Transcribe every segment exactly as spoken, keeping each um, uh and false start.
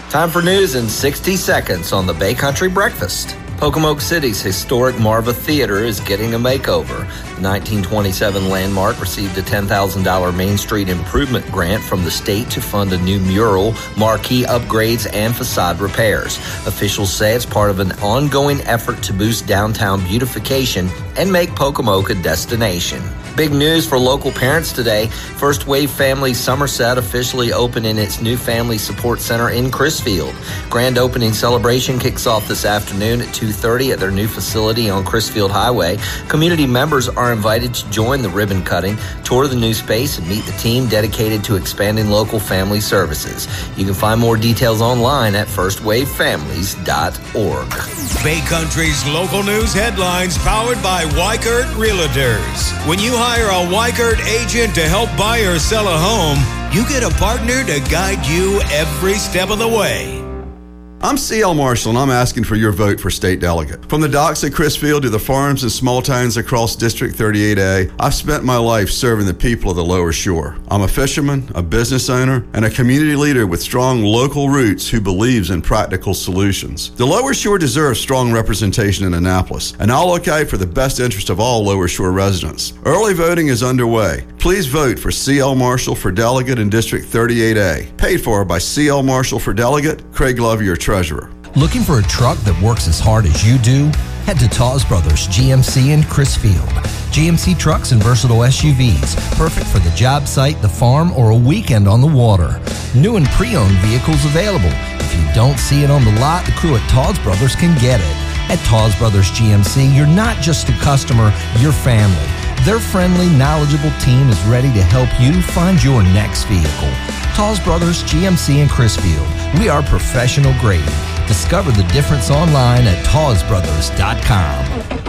Time for news in sixty seconds on the Bay Country Breakfast. Pocomoke City's historic Marva Theater is getting a makeover. The nineteen twenty-seven landmark received a ten thousand dollars Main Street Improvement Grant from the state to fund a new mural, marquee upgrades, and facade repairs. Officials say it's part of an ongoing effort to boost downtown beautification and make Pocomoke a destination. Big news for local parents today. First Wave Family Somerset officially opening its new family support center in Crisfield. Grand opening celebration kicks off this afternoon at two thirty at their new facility on Crisfield Highway. Community members are invited to join the ribbon cutting, tour the new space, and meet the team dedicated to expanding local family services. You can find more details online at first wave families dot org. Bay Country's local news headlines powered by Weichert Realtors. When you hire a Weichert agent to help buy or sell a home, you get a partner to guide you every step of the way. I'm C L Marshall, and I'm asking for your vote for state delegate. From the docks at Crisfield to the farms and small towns across District thirty-eight A, I've spent my life serving the people of the Lower Shore. I'm a fisherman, a business owner, and a community leader with strong local roots who believes in practical solutions. The Lower Shore deserves strong representation in Annapolis, and I'll look out for the best interest of all Lower Shore residents. Early voting is underway. Please vote for C L Marshall for delegate in District thirty-eight A. Paid for by C L Marshall for delegate, Craig Love, your treasurer. Looking for a truck that works as hard as you do? Head to Taws Brothers G M C in Crisfield. G M C trucks and versatile S U Vs, perfect for the job site, the farm, or a weekend on the water. New and pre-owned vehicles available. If you don't see it on the lot, the crew at Taws Brothers can get it. At Taws Brothers G M C, you're not just a customer, you're family. Their friendly, knowledgeable team is ready to help you find your next vehicle. Taws Brothers G M C in Crisfield. We are professional grade. Discover the difference online at taws brothers dot com.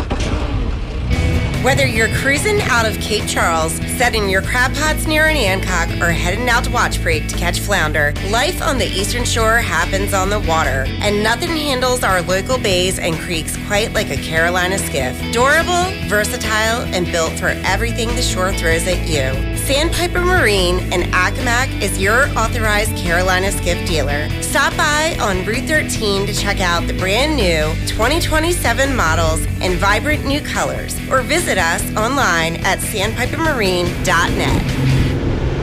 Whether you're cruising out of Cape Charles, setting your crab pots near an Ancock, or heading out to Watch Creek to catch flounder, life on the Eastern Shore happens on the water, and nothing handles our local bays and creeks quite like a Carolina skiff. Durable, versatile, and built for everything the shore throws at you. Sandpiper Marine in Accomack is your authorized Carolina skiff dealer. Stop by on Route thirteen to check out the brand new twenty twenty-seven models and vibrant new colors, or visit us online at sandpiper marine dot net.